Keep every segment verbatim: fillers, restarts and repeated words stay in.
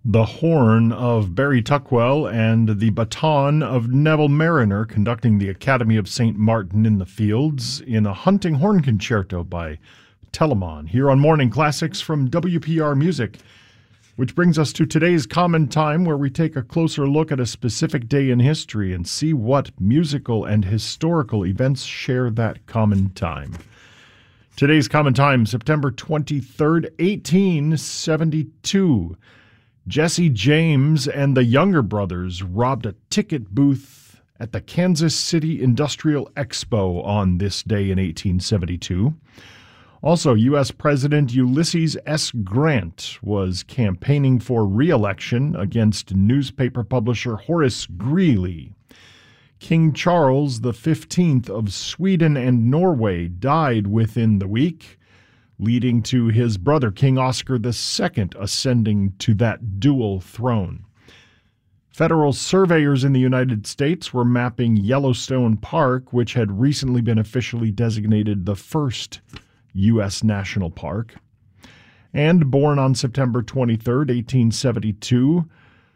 The Horn of Barry Tuckwell and the Baton of Neville Mariner conducting the Academy of Saint Martin in the Fields in a hunting horn concerto by Telemann here on Morning Classics from W P R Music, which brings us to today's Common Time, where we take a closer look at a specific day in history and see what musical and historical events share that common time. Today's Common Time, September twenty-third, eighteen seventy-two. Jesse James and the Younger Brothers robbed a ticket booth at the Kansas City Industrial Expo on this day in eighteen seventy-two. Also, U S President Ulysses S. Grant was campaigning for re-election against newspaper publisher Horace Greeley. King Charles the fifteenth of Sweden and Norway died within the week, leading to his brother King Oscar the Second ascending to that dual throne. Federal surveyors in the United States were mapping Yellowstone Park, which had recently been officially designated the first U S national park. And born on September twenty-third, eighteen seventy-two,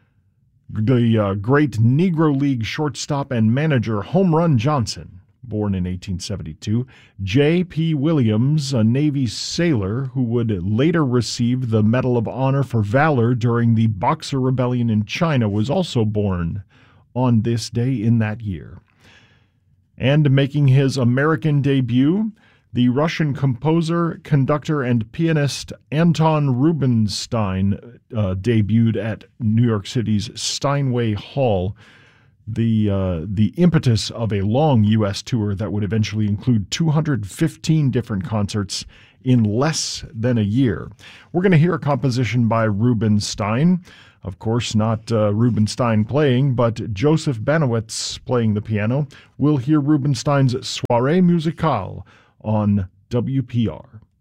the uh, great Negro League shortstop and manager Home Run Johnson. Born in eighteen seventy-two, J P. Williams, a Navy sailor who would later receive the Medal of Honor for Valor during the Boxer Rebellion in China, was also born on this day in that year. And making his American debut, the Russian composer, conductor, and pianist Anton Rubinstein uh, debuted at New York City's Steinway Hall, the uh, the impetus of a long U S tour that would eventually include two hundred fifteen different concerts in less than a year. We're going to hear a composition by Rubinstein. Of course, not uh, Rubinstein playing, but Joseph Banowitz playing the piano. We'll hear Rubinstein's Soirée Musicale on W P R.